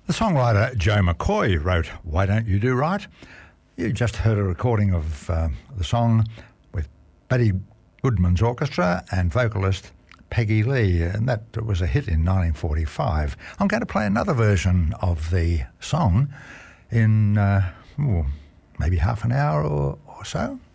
The songwriter Joe McCoy wrote Why Don't You Do Right? You just heard a recording of the song with Buddy Goodman's orchestra and vocalist Peggy Lee, and that was a hit in 1945. I'm going to play another version of the song in maybe half an hour or so.